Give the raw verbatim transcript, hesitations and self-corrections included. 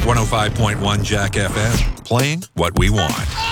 one oh five point one Jack F M, playing what we want.